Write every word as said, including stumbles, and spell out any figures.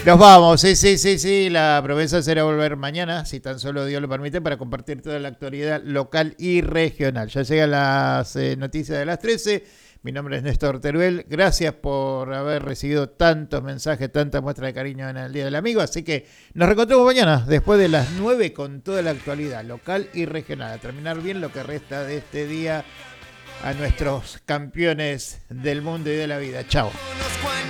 Nos vamos, sí, sí, sí, sí. La promesa será volver mañana, si tan solo Dios lo permite, para compartir toda la actualidad local y regional. Ya llegan las eh, noticias de las trece. Mi nombre es Néstor Teruel. Gracias por haber recibido tantos mensajes, tanta muestra de cariño en el Día del Amigo. Así que nos reencontramos mañana, después de las nueve, con toda la actualidad local y regional. A terminar bien lo que resta de este día, a nuestros campeones del mundo y de la vida. Chao.